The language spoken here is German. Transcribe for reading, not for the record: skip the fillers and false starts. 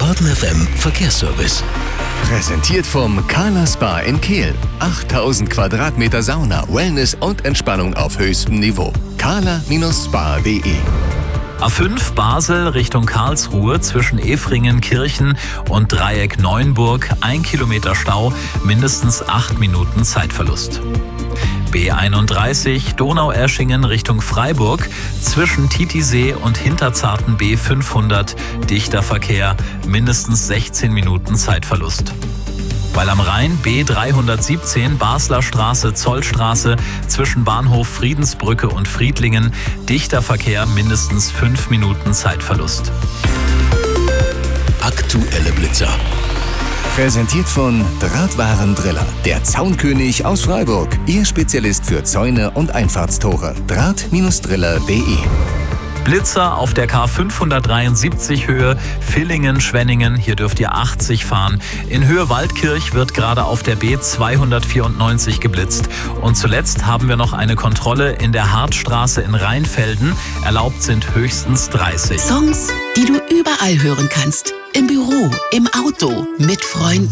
Baden FM Verkehrsservice. Präsentiert vom Carla Spa in Kehl. 8000 Quadratmeter Sauna, Wellness und Entspannung auf höchstem Niveau. carla-spa.de. A5 Basel Richtung Karlsruhe zwischen Efringen, Kirchen und Dreieck Neuenburg. 1 Kilometer Stau, mindestens 8 Minuten Zeitverlust. B31 Donaueschingen Richtung Freiburg zwischen Titisee und Hinterzarten B500 dichter Verkehr, mindestens 16 Minuten Zeitverlust. Weil am Rhein B317 Basler Straße, Zollstraße zwischen Bahnhof Friedensbrücke und Friedlingen dichter Verkehr, mindestens 5 Minuten Zeitverlust. Aktuelle Blitzer. Präsentiert von Drahtwarendriller. Der Zaunkönig aus Freiburg. Ihr Spezialist für Zäune und Einfahrtstore. Draht-driller.de. Blitzer auf der K573 Höhe Villingen-Schwenningen. Hier dürft ihr 80 fahren. In Höhe Waldkirch wird gerade auf der B294 geblitzt. Und zuletzt haben wir noch eine Kontrolle in der Hartstraße in Rheinfelden. Erlaubt sind höchstens 30. Songs, die du überall hören kannst. Im Büro, im Auto, mit Freunden.